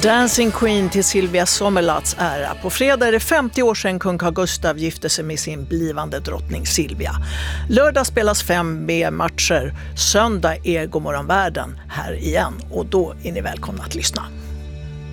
Dancing Queen till Silvia Sommerlaths ära. På fredag är det 50 år sedan kung Carl Gustaf gifte sig med sin blivande drottning Silvia. Lördag spelas 5 B-matcher. Söndag är Godmorgon Världen här igen och då är ni välkomna att lyssna.